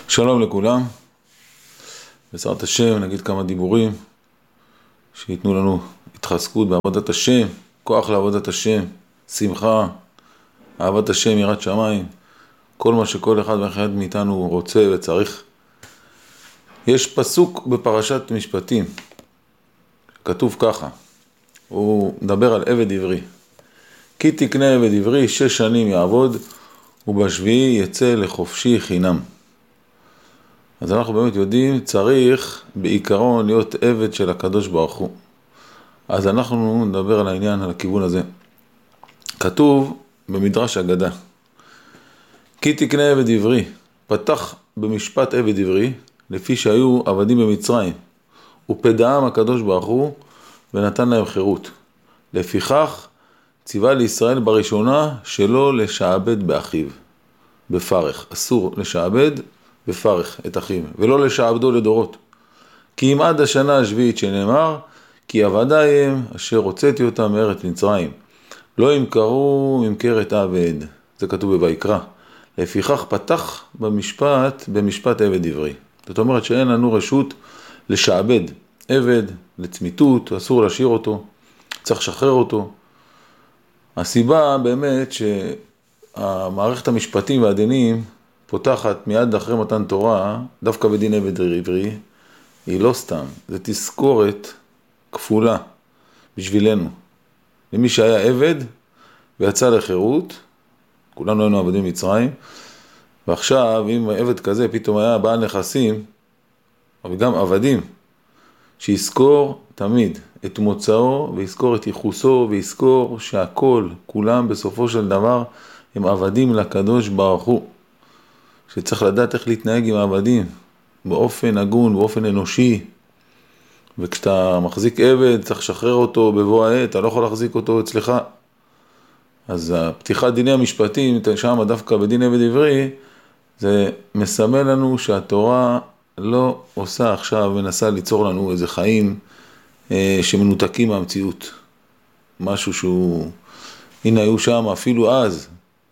שלום לכולם, בעזרת השם נגיד כמה דיבורים שיתנו לנו התחזקות בעבודת השם, כוח לעבודת השם, שמחה, אהבת השם, יראת שמיים, כל מה שכל אחד ואחד מאיתנו רוצה וצריך. יש פסוק בפרשת משפטים, כתוב ככה, הוא מדבר על עבד עברי. כי תקנה עבד עברי 6 שנים יעבוד ובשביעי יצא לחופשי חינם. אז אנחנו באמת יודעים, צריך בעיקרון להיות עבד של הקדוש ברוך הוא. אז אנחנו נדבר על העניין, על הכיוון הזה. כתוב במדרש אגדה, כי תקנה עבד עברי, פתח במשפט עבד עברי, לפי שהיו עבדים במצרים, ופדעם הקדוש ברוך הוא, ונתן להם חירות. לפיכך ציווה לישראל בראשונה שלא לשעבד באחיו, בפרך. אסור לשעבד בפרך את אחיו, ולא לשעבדו לדורות. כי אם עד השנה השביעית שנאמר, כי עבדי הם אשר הוצאתי אותם מארץ מצרים. לא ימכרו ממכרת עבד. זה כתוב בויקרא. לפיכך פתח במשפט עבד עברי. זאת אומרת שאין לנו רשות לשעבד. עבד לצמיתות, אסור להשאיר אותו, צריך לשחרר אותו. הסיבה באמת שהמערכת המשפטים והדינים פותחת מיד אחרי מתן תורה, דווקא בדין עבד עברי, היא לא סתם, זה תזכורת כפולה בשבילנו. למי שהיה עבד ויצא לחירות, כולנו היינו עבדים מצרים, ועכשיו אם עבד כזה פתאום היה בעל נכסים, אבל גם עבדים, שיזכור תמיד את מוצאו ויזכור את ייחוסו ויזכור שהכל, כולם בסופו של דבר הם עבדים לקדוש ברוך הוא. שצריך לדעת איך להתנהג עם העבדים, באופן הגון, באופן אנושי. וכשאתה מחזיק עבד, צריך לשחרר אותו בבוא העת, אתה לא יכול להחזיק אותו אצלך. אז הפתיחת דיני המשפטים, שם דווקא בדין עבד עברי, זה מסמל לנו שהתורה לא עושה עכשיו, מנסה ליצור לנו איזה חיים שמנותקים מהמציאות. משהו שהוא, הנה היו שם אפילו אז,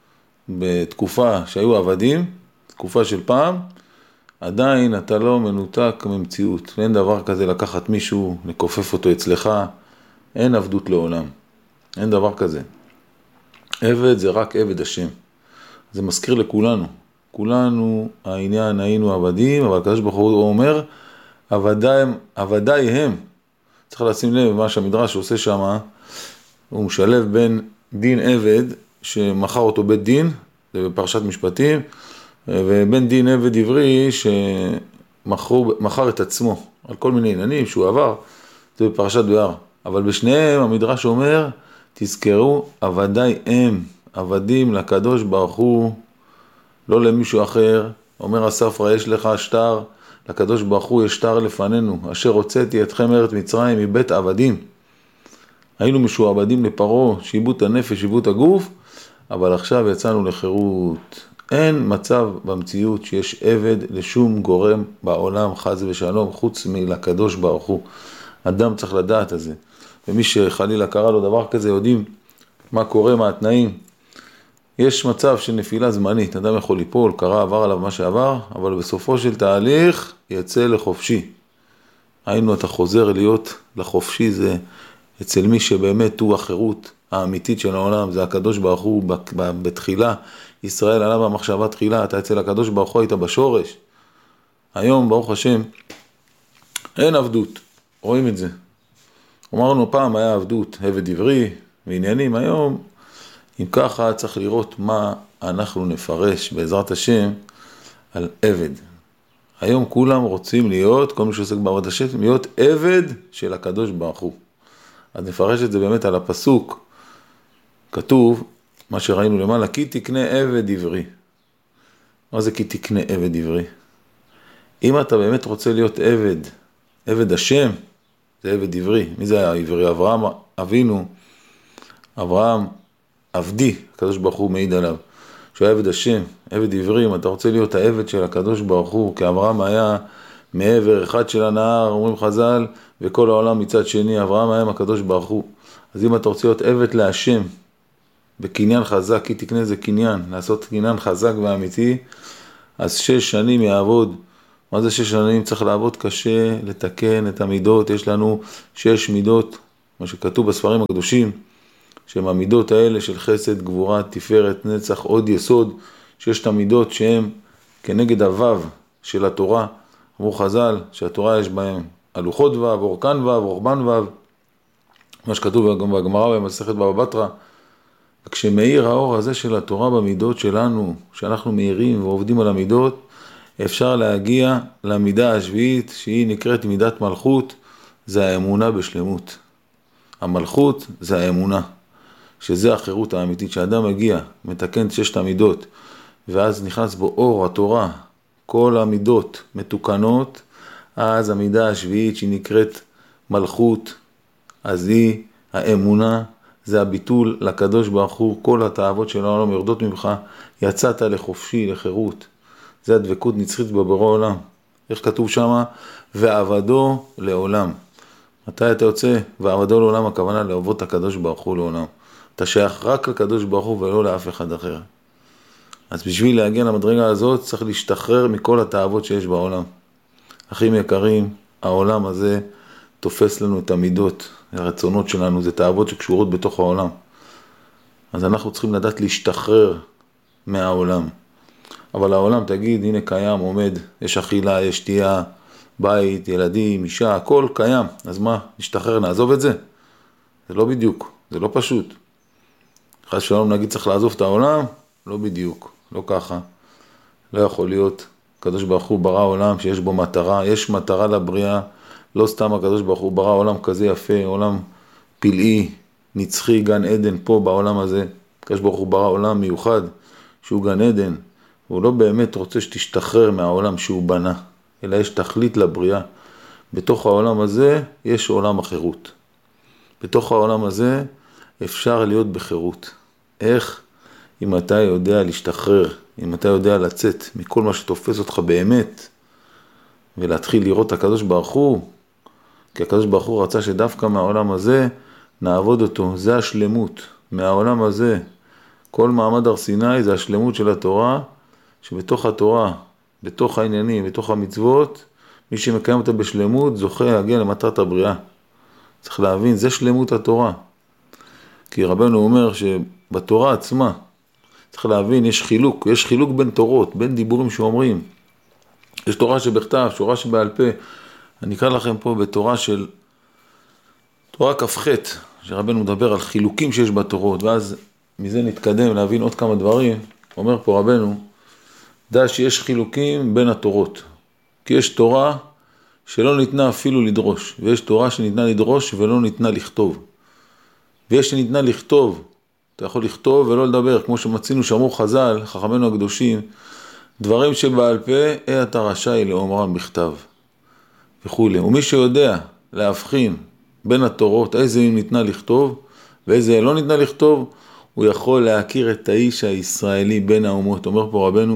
בתקופה שהיו עבדים, תקופה של פעם, עדיין אתה לא מנותק ממציאות. אין דבר כזה לקחת מישהו, לקופף אותו אצלך, אין עבדות לעולם. אין דבר כזה. עבד זה רק עבד השם. זה מזכיר לכולנו. כולנו העניין היינו עבדים, אבל הקדוש ברוך הוא אומר, עבדי הם. צריך לשים לב מה שהמדרש עושה שם, הוא משלב בין דין עבד, שמחר אותו בית דין, זה בפרשת משפטים, ובין דין עבד עברי שמחר את עצמו על כל מיני עניינים שהוא עבר, זה בפרשת בהר. אבל בשניהם המדרש אומר, תזכרו, עבדי הם, עבדים לקדוש ברוך הוא, לא למישהו אחר. אומר הספרא, יש לך שטר, לקדוש ברוך הוא יש שטר לפנינו, אשר הוצאתי אתכם מארץ מצרים מבית עבדים. היינו משועבדים לפרעה, שיבוט הנפש, שיבוט הגוף, אבל עכשיו יצאנו לחירות. אין מצב במציאות שיש עבד לשום גורם בעולם, חס ושלום, חוץ מלקדוש ברוך הוא. אדם צריך לדעת את זה. ומי שחלילה קרא לו דבר כזה, יודעים מה קורה, מה התנאים. יש מצב של נפילה זמנית, אדם יכול ליפול, קרא, עבר עליו מה שעבר, אבל בסופו של תהליך יצא לחופשי. היינו, אתה חוזר להיות לחופשי, זה אצל מי שבאמת הוא החירות האמיתית של העולם, זה הקדוש ברוך הוא בתחילה, ישראל עלה במחשבה תחילה, אתה אצל הקדוש ברוך הוא היית בשורש. היום ברוך השם אין עבדות, רואים את זה. אמרנו פעם היה עבדות, עבד עברי ועניינים, היום אם ככה צריך לראות מה אנחנו נפרש בעזרת השם על עבד. היום כולם רוצים להיות, כל מי שעוסק בעבודת השם, להיות עבד של הקדוש ברוך הוא. אז נפרש את זה באמת על הפסוק, כתוב מה שראינו למעלה, כי תקנה עבד עברי. מה זה כי תקנה עבד עברי? אם אתה באמת רוצה להיות עבד, עבד השם, זה עבד עברי. מי זה היה עברי? אברהם אבינו, אברהם עבדי, הקדוש ברוך הוא מעיד עליו, שהוא עבד השם, עבד עברי. אם אתה רוצה להיות העבד של הקדוש ברוך הוא, כי אברהם היה מעבר אחד של הנהר, אומרים חז"ל, וכל העולם מצד שני, אברהם היה עם הקדוש ברוך הוא. אז אם אתה רוצה להיות עבד להשם, בקניין חזק, כי תקנה זה קניין, לעשות קניין חזק ואמיתי, אז 6 שנים יעבוד. מה זה 6 שנים? צריך לעבוד קשה, לתקן את המידות. יש לנו 6 מידות, מה שכתוב בספרים הקדושים, שהם המידות האלה של חסד, גבורה, תפארת, נצח, עוד יסוד. 6 המידות שהם כנגד הוו של התורה. אמרו חז"ל שהתורה יש בהם הלוחות וו, אורכן וו, רוחבן וו, מה שכתוב גם בגמרא במסכת בבא בתרא. כשמאיר האור הזה של התורה במידות שלנו, שאנחנו מאירים ועובדים על המידות, אפשר להגיע למידה השביעית שהיא נקראת מידת מלכות, זה האמונה בשלמות. המלכות זה האמונה, שזה החירות האמיתית, שאדם מגיע, מתקן 6 המידות, ואז נכנס בו אור התורה, כל המידות מתוקנות, אז המידה השביעית שהיא נקראת מלכות, אז היא האמונה, זה הביטול לקדוש ברוך הוא, כל התאוות של העולם יורדות ממך, יצאת לחופשי, לחירות. זה הדבקות נצחית בבורא עולם. איך כתוב שמה? ועבדו לעולם. מתי אתה יוצא? ועבדו לעולם, הכוונה לעבוד את הקדוש ברוך הוא לעולם. אתה שייך רק לקדוש ברוך הוא ולא לאף אחד אחר. אז בשביל להגיע למדרגה הזאת צריך להשתחרר מכל התאוות שיש בעולם. אחים יקרים, העולם הזה תופס לנו את המידות, הרצונות שלנו, זה תאוות שקשורות בתוך העולם. אז אנחנו צריכים לדעת להשתחרר מהעולם. אבל העולם, תגיד, הנה קיים, עומד, יש אכילה, יש שתייה, בית, ילדים, אישה, הכל קיים. אז מה? נשתחרר, נעזוב את זה? זה לא בדיוק, זה לא פשוט. חס ושלום נגיד צריך לעזוב את העולם? לא בדיוק, לא ככה. לא יכול להיות. הקדוש ברוך הוא ברא עולם שיש בו מטרה, יש מטרה לבריאה. לא סתם הקדוש ברוך הוא ברא עולם כזה יפה, עולם פלאי, נצחי, גן עדן פה בעולם הזה. הקדוש ברוך הוא ברא עולם מיוחד שהוא גן עדן. הוא לא באמת רוצה שתשתחרר מהעולם שהוא בנה, אלא יש תכלית לבריאה. בתוך העולם הזה יש עולם החירות. בתוך העולם הזה אפשר להיות בחירות. איך? אם אתה יודע להשתחרר, אם אתה יודע לצאת מכל מה שתופס אותך באמת, ולהתחיל לראות את הקדוש ברוך הוא, כי הקדוש ברוך הוא רצה שדווקא מהעולם הזה נעבוד אותו. זה השלמות. מהעולם הזה, כל מעמד הר סיני זה השלמות של התורה, שבתוך התורה, בתוך העניינים, בתוך המצוות, מי שמקיים אותה בשלמות זוכה להגיע למטרת הבריאה. צריך להבין, זה שלמות התורה. כי רבנו אומר שבתורה עצמה, צריך להבין, יש חילוק בין תורות, בין דיבורים שאומרים. יש תורה שבכתב, תורה שבעל פה. אני אקרא לכם פה בתורה של, תורה כ"ח, שרבנו מדבר על חילוקים שיש בתורות, ואז מזה נתקדם להבין עוד כמה דברים. אומר פה רבנו, דע שיש חילוקים בין התורות. כי יש תורה שלא ניתנה אפילו לדרוש, ויש תורה שניתנה לדרוש ולא ניתנה לכתוב. ויש שניתנה לכתוב, אתה יכול לכתוב ולא לדבר, כמו שמצינו שאמרו חז"ל, חכמינו הקדושים, דברים שבעל פה, אתה רשאי לאומרם בכתב, וכו'. ומי שיודע להבחין בין התורות, איזה ניתנה לכתוב, ואיזה לא ניתנה לכתוב, הוא יכול להכיר את האיש הישראלי בין האומות. אומר פה רבנו,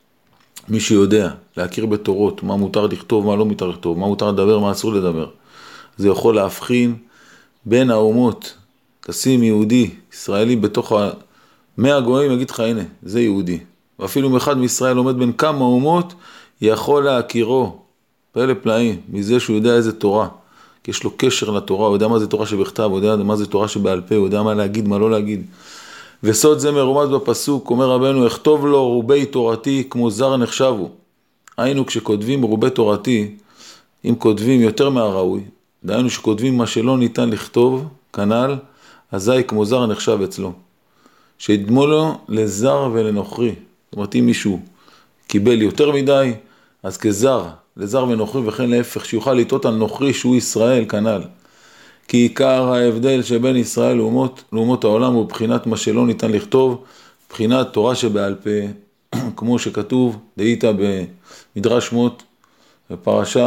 מי שיודע להכיר בתורות, מה מותר לכתוב, מה לא מותר לכתוב, מה מותר לדבר, מה אסור לדבר, זה יכול להבחין בין האומות. תשים יהודי, ישראלי בתוך 100 גויים, יגיד לך, הנה, זה יהודי. ואפילו אם אחד מישראל עומד בין כמה אומות, יכול להכירו, פלא פלאים, מזה שהוא יודע איזה תורה. כי יש לו קשר לתורה, הוא יודע מה זה תורה שבכתב, הוא יודע מה זה תורה שבעל פה, הוא יודע מה להגיד, מה לא להגיד. וסוד זה מרומז בפסוק, אומר רבנו, אכתוב לו רובי תורתי כמו זר נחשבו. היינו כשכותבים רובי תורתי, אם כותבים יותר מהראוי, דהיינו שכותבים מה שלא ניתן לכתוב, כנ"ל, אזי כמו זר נחשב אצלו. שידמו לו לזר ולנוכרי. זאת אומרת, אם מישהו קיבל יותר מדי, אז כזר, לזר ונוכרי, וכן להפך, שיוכל לטעות על נוכרי שהוא ישראל, כנ"ל. כי עיקר ההבדל שבין ישראל לאומות העולם הוא בחינת מה שלא ניתן לכתוב, בחינת תורה שבעל פה, כמו שכתוב, דהית במדרש שמות, בפרשה,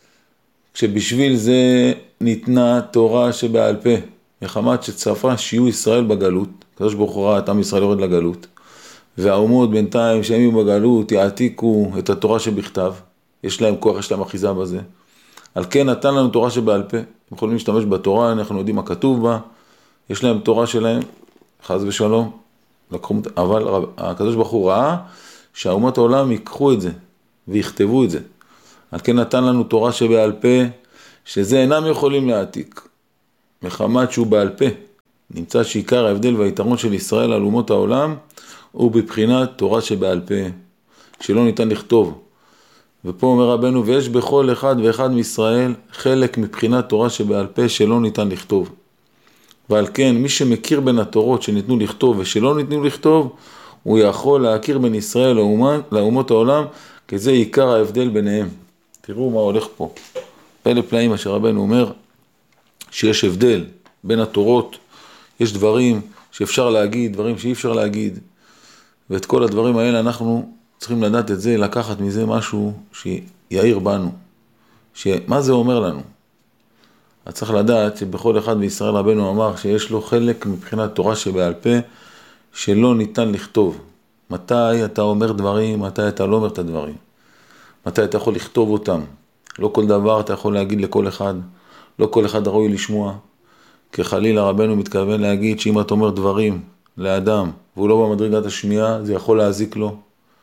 כשבשביל זה ניתנה תורה שבעל פה, מחמת שצפה שיהיו ישראל בגלות, הקדוש ברוך הוא ראה את עם ישראל יורד לגלות, והאומות בינתיים שהם יהיו בגלות יעתיקו את התורה שבכתב, יש להם כוח, יש להם אחיזה בזה. על כן נתן לנו תורה שבעל פה, הם יכולים להשתמש בתורה, אנחנו יודעים מה כתוב בה, יש להם תורה שלהם, חס ושלום, אבל הקדוש ברוך הוא ראה שהאומות העולם ייקחו את זה ויכתבו את זה. על כן נתן לנו תורה שבעל פה, שזה אינם יכולים להעתיק, מחמת שהוא בעל פה. נמצא שעיקר ההבדל והיתרון של ישראל על אומות העולם, הוא בבחינת תורה שבעל פה, שלא ניתן לכתוב. ופה אומר רבנו, ויש בכל אחד ואחד מישראל חלק מבחינת תורה שבעל פה שלא ניתן לכתוב. ועל כן, מי שמכיר בין התורות שניתנו לכתוב ושלא ניתנו לכתוב, הוא יכול להכיר בין ישראל לאומות העולם, כי זה עיקר ההבדל ביניהם. תראו מה הולך פה. פלא פלאים אשר רבנו אומר, שיש הבדל בין התורות, יש דברים שאפשר להגיד, דברים שאי אפשר להגיד, ואת כל הדברים האלה אנחנו צריכים לדעת את זה, לקחת מזה משהו שיעיר בנו. מה זה אומר לנו? אז צריך לדעת שבכל אחד בישראל רבנו אמר שיש לו חלק מבחינת תורה שבעל פה שלא ניתן לכתוב. מתי אתה אומר דברים, מתי אתה לא אומר את הדברים. מתי אתה יכול לכתוב אותם. לא כל דבר אתה יכול להגיד לכל אחד. לא כל אחד ראוי לשמוע. כחלילה רבנו מתכוון להגיד שאם אתה אומר דברים לאדם והוא לא במדרגת השמיעה, זה יכול להזיק לו.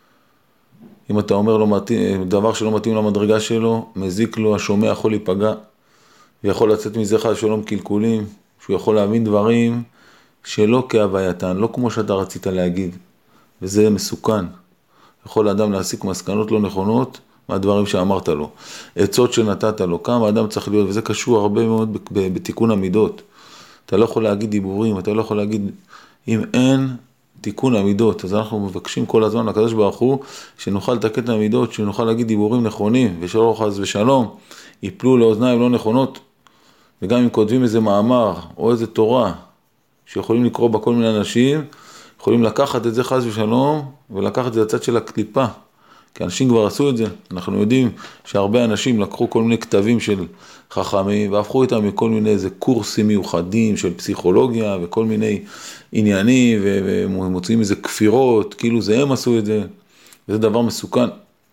אם אתה אומר לו דבר שלא מתאים למדרגה שלו, מזיק לו, השומע יכול להיפגע. ויכול לצאת מזה חד שלום קלקולים, שהוא יכול להבין דברים שלא כהווייתן, לא כמו שאתה רצית להגיד. וזה מסוכן. יכול האדם להסיק מסקנות לא נכונות מהדברים שאמרת לו. עצות שנתת לו, כמה האדם צריך להיות, וזה קשור הרבה מאוד בתיקון המידות. אתה לא יכול להגיד דיבורים, אתה לא יכול להגיד, אם אין תיקון המידות, אז אנחנו מבקשים כל הזמן לקדוש ברוך הוא, שנוכל לתקן את המידות, שנוכל להגיד דיבורים נכונים, ושלום חס ושלום, יפלו לאוזניים לא נכונות, וגם אם כותבים איזה מאמר, או איזה תורה, שיכולים לקרוא בה כל מיני אנשים, יכולים לקחת את זה חס ושלום, ולקחת את זה לצד של הקליפה, כי אנשים כבר עשו את זה. אנחנו יודעים שהרבה אנשים לקחו כל מיני כתבים של חכמים, והפכו איתם מכל מיני איזה קורסים מיוחדים של פסיכולוגיה, וכל מיני עניינים, ומוצאים איזה כפירות, כאילו זה הם עשו את זה, וזה דבר מסוכן.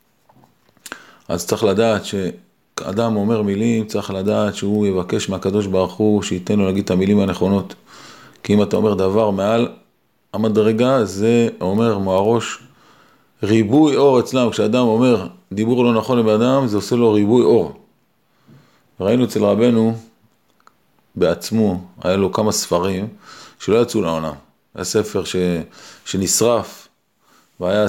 אז צריך לדעת שאדם אומר מילים, צריך לדעת שהוא יבקש מהקדוש ברוך הוא, שייתן לו להגיד את המילים הנכונות. כי אם אתה אומר דבר מעל המדרגה, זה אומר מהראש, ריבוי אור אצלם. כשאדם אומר דיבור לא נכון לבאדם, זה עושה לו ריבוי אור. ראינו אצל רבנו בעצמו, היה לו כמה ספרים שלא יצאו לעולם. היה ספר שנשרף, והיה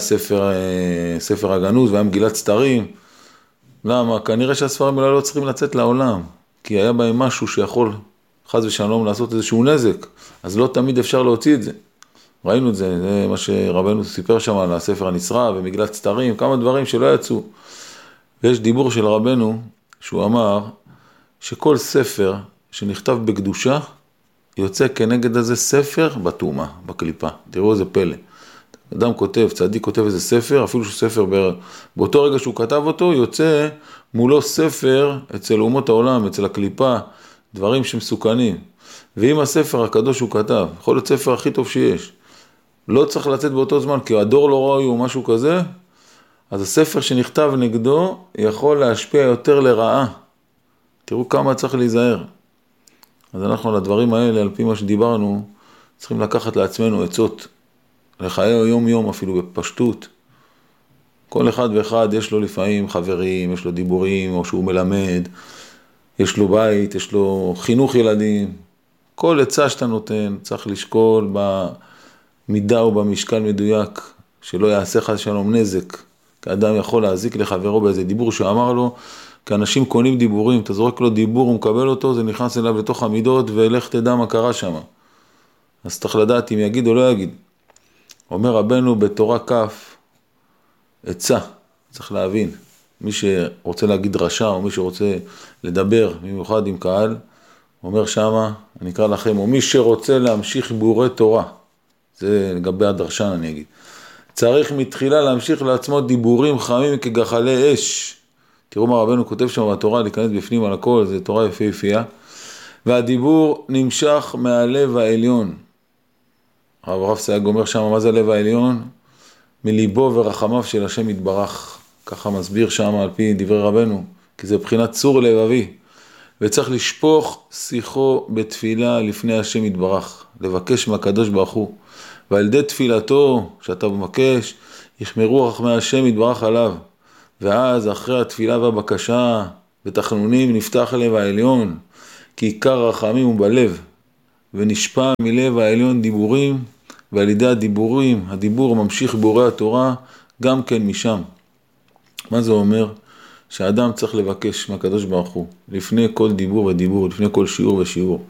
ספר הגנוז, והיה מגילת סתרים. למה? כנראה שהספרים האלה לא צריכים לצאת לעולם, כי היה בהם משהו שיכול חס ושלום לעשות איזשהו נזק, אז לא תמיד אפשר להוציא את זה. ראינו את זה, זה מה שרבנו סיפר שם על הספר הנשרף ומגילת סתרים, כמה דברים שלא יצאו. ויש דיבור של רבנו שהוא אמר שכל ספר שנכתב בקדושה יוצא כנגד איזה ספר בתאומה, בקליפה. תראו איזה פלא. אדם כותב, צדיק כותב איזה ספר, אפילו שספר באותו רגע שהוא כתב אותו, יוצא מולו ספר אצל אומות העולם, אצל הקליפה, דברים שמסוכנים. ואם הספר הקדוש שהוא כתב, יכול להיות ספר הכי טוב שיש, לא צריך לצאת באותו זמן, כי הדור לא ראוי או משהו כזה, אז הספר שנכתב נגדו יכול להשפיע יותר לרעה. תראו כמה צריך להיזהר. אז אנחנו על הדברים האלה, על פי מה שדיברנו, צריכים לקחת לעצמנו עצות, לחיי יום יום אפילו בפשטות. כל אחד ואחד יש לו לפעמים חברים, יש לו דיבורים, או שהוא מלמד, יש לו בית, יש לו חינוך ילדים. כל עצה שאתה נותן צריך לשקול במידה ובמשקל מדויק, שלא יעשה חס שלום נזק. כי אדם יכול להזיק לחברו באיזה דיבור שאמר לו, כי אנשים קונים דיבורים, אתה זורק לו דיבור, הוא מקבל אותו, זה נכנס אליו לתוך המידות, ולך תדע מה קרה שם. אז צריך לדעת אם יגיד או לא יגיד. אומר רבנו בתורה כף, עצה, צריך להבין. מי שרוצה להגיד רשע, או מי שרוצה לדבר, במיוחד עם קהל, אומר שמה, אני אקרא לכם, או מי שרוצה להמשיך ביאורי תורה, זה לגבי הדרשן אני אגיד, צריך מתחילה להמשיך לעצמו דיבורים חמים כגחלי אש. תראו מה רבנו כותב שם בתורה, להיכנס בפנים על הכל, זה תורה יפהפייה. והדיבור נמשך מהלב העליון. הרב סייג אומר שם, מה זה הלב העליון? מליבו ורחמיו של השם יתברך. ככה מסביר שם על פי דברי רבנו, כי זה בחינת צור לבבי. וצריך לשפוך שיחו בתפילה לפני השם יתברך, לבקש מהקדוש ברוך הוא. ועל ידי תפילתו שאתה מבקש, יחמרו רחמי השם יתברך עליו. ואז אחרי התפילה והבקשה ותחנונים נפתח לב העליון, כי עיקר רחמים הוא בלב, ונשפע מלב העליון דיבורים, ועל ידי הדיבורים, הדיבור ממשיך בורא התורה, גם כן משם. מה זה אומר? שהאדם צריך לבקש מהקדוש ברוך הוא, לפני כל דיבור ודיבור, לפני כל שיעור ושיעור.